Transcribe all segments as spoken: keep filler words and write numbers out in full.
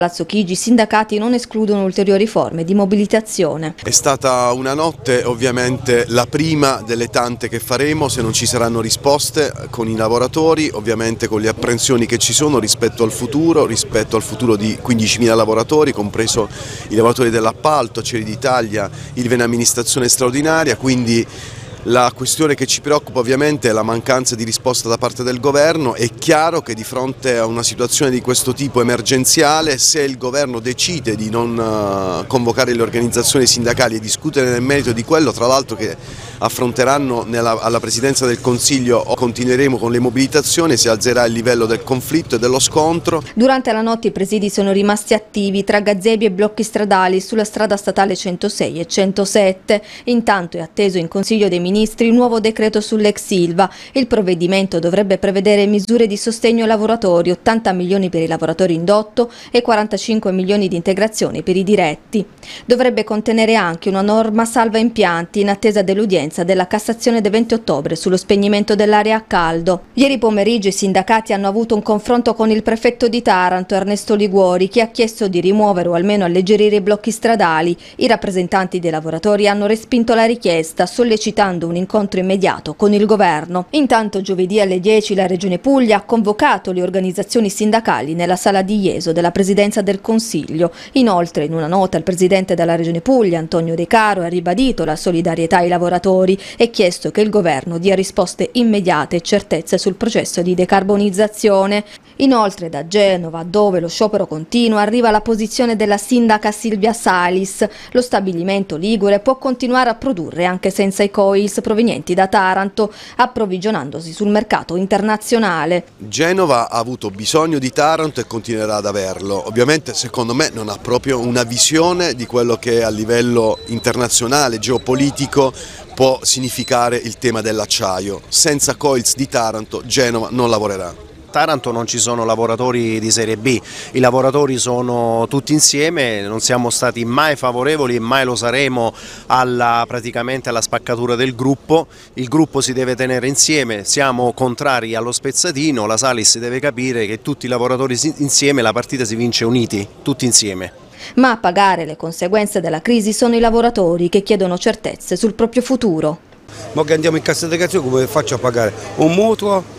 Palazzo Chigi, i sindacati non escludono ulteriori forme di mobilitazione. È stata una notte ovviamente la prima delle tante che faremo se non ci saranno risposte con i lavoratori, ovviamente con le apprensioni che ci sono rispetto al futuro, rispetto al futuro di quindicimila lavoratori, compreso i lavoratori dell'appalto, Acciaierie d'Italia, Ilva amministrazione straordinaria, quindi la questione che ci preoccupa ovviamente è la mancanza di risposta da parte del governo. È chiaro che di fronte a una situazione di questo tipo emergenziale, se il governo decide di non convocare le organizzazioni sindacali e discutere nel merito di quello, tra l'altro che affronteranno nella, alla Presidenza del Consiglio, continueremo con le mobilitazioni, si alzerà il livello del conflitto e dello scontro. Durante la notte i presidi sono rimasti attivi tra gazebi e blocchi stradali sulla strada statale centosei e centosette. Intanto è atteso in Consiglio dei Ministri Ministri un nuovo decreto sull'ex Ilva. Il provvedimento dovrebbe prevedere misure di sostegno ai lavoratori, ottanta milioni per i lavoratori indotto e quarantacinque milioni di integrazione per i diretti. Dovrebbe contenere anche una norma salva impianti in attesa dell'udienza della Cassazione del venti ottobre sullo spegnimento dell'area a caldo. Ieri pomeriggio i sindacati hanno avuto un confronto con il prefetto di Taranto, Ernesto Liguori, che ha chiesto di rimuovere o almeno alleggerire i blocchi stradali. I rappresentanti dei lavoratori hanno respinto la richiesta, sollecitando un incontro immediato con il governo. Intanto giovedì alle dieci la Regione Puglia ha convocato le organizzazioni sindacali nella sala di Ieso della Presidenza del Consiglio. Inoltre, in una nota, il presidente della Regione Puglia, Antonio De Caro, ha ribadito la solidarietà ai lavoratori e chiesto che il governo dia risposte immediate e certezze sul processo di decarbonizzazione. Inoltre da Genova, dove lo sciopero continua, arriva la posizione della sindaca Silvia Salis. Lo stabilimento ligure può continuare a produrre anche senza i coils provenienti da Taranto, approvvigionandosi sul mercato internazionale. Genova ha avuto bisogno di Taranto e continuerà ad averlo. Ovviamente secondo me non ha proprio una visione di quello che a livello internazionale, geopolitico, può significare il tema dell'acciaio. Senza coils di Taranto Genova non lavorerà. A Taranto non ci sono lavoratori di serie B, i lavoratori sono tutti insieme, non siamo stati mai favorevoli e mai lo saremo alla, praticamente alla spaccatura del gruppo. Il gruppo si deve tenere insieme, siamo contrari allo spezzatino, la Salis deve capire che tutti i lavoratori insieme la partita si vince uniti, tutti insieme. Ma a pagare le conseguenze della crisi sono i lavoratori che chiedono certezze sul proprio futuro. Ma che andiamo in cassa integrazione, come faccio a pagare un mutuo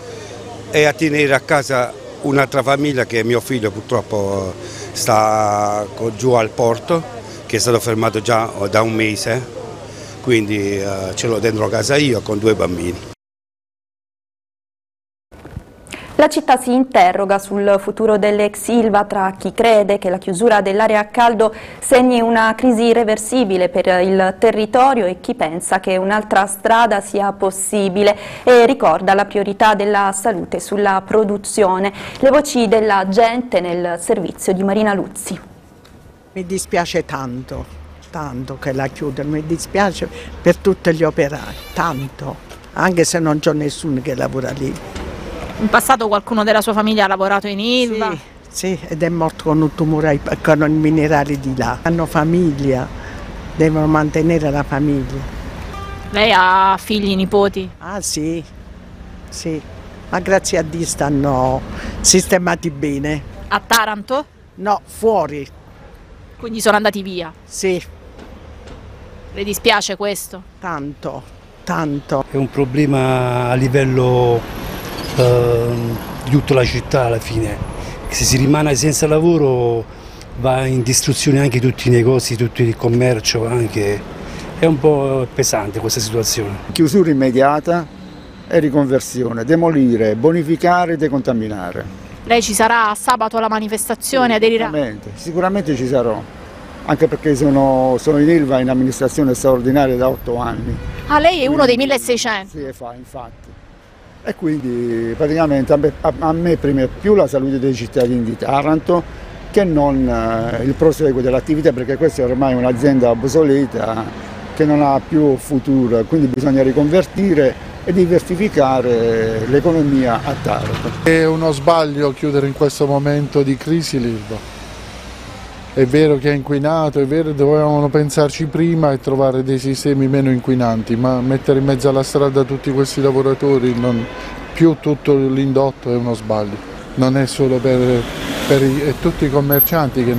e a tenere a casa un'altra famiglia che mio figlio purtroppo sta giù al porto, che è stato fermato già da un mese, quindi ce l'ho dentro casa io con due bambini. La città si interroga sul futuro dell'ex Ilva tra chi crede che la chiusura dell'area a caldo segni una crisi irreversibile per il territorio e chi pensa che un'altra strada sia possibile e ricorda la priorità della salute sulla produzione. Le voci della gente nel servizio di Marina Luzzi. Mi dispiace tanto, tanto che la chiudono, mi dispiace per tutti gli operai, tanto, anche se non c'è nessuno che lavora lì. In passato qualcuno della sua famiglia ha lavorato in Ilva? Sì, sì, ed è morto con un tumore con i minerali di là. Hanno famiglia, devono mantenere la famiglia. Lei ha figli, nipoti? Ah sì, sì, ma grazie a Dio stanno sistemati bene. A Taranto? No, fuori. Quindi sono andati via? Sì. Le dispiace questo? Tanto, tanto. È un problema a livello di tutta la città alla fine, se si rimane senza lavoro va in distruzione anche tutti i negozi, tutto il commercio, anche. È un po' pesante questa situazione. Chiusura immediata e riconversione, demolire, bonificare e decontaminare. Lei ci sarà sabato alla manifestazione, aderirà? Sicuramente, sicuramente ci sarò, anche perché sono, sono in Ilva in amministrazione straordinaria da otto anni. Ah, lei è uno dei milleseicento? Sì, fa, infatti. E quindi praticamente a me, a, a me preme più la salute dei cittadini di Taranto che non eh, il proseguo dell'attività, perché questa è ormai un'azienda obsoleta che non ha più futuro, quindi bisogna riconvertire e diversificare l'economia a Taranto. È uno sbaglio chiudere in questo momento di crisi l'Ilva. È vero che è inquinato, è vero, dovevamo pensarci prima e trovare dei sistemi meno inquinanti, ma mettere in mezzo alla strada tutti questi lavoratori, non, più tutto l'indotto è uno sbaglio. Non è solo per, per i, è tutti i commercianti che